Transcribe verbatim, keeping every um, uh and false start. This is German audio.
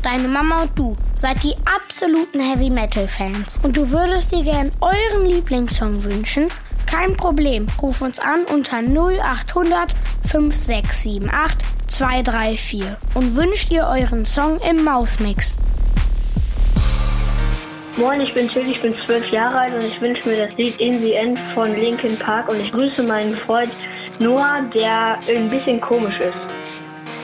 deine Mama und du seid die absoluten Heavy-Metal-Fans und du würdest dir gern euren Lieblingssong wünschen? Kein Problem, ruf uns an unter null acht hundert fünf sechs sieben acht zwei drei vier und wünscht ihr euren Song im Mausmix. Moin, ich bin Till, ich bin zwölf Jahre alt und ich wünsche mir das Lied In the End von Linkin Park und ich grüße meinen Freund Noah, der ein bisschen komisch ist.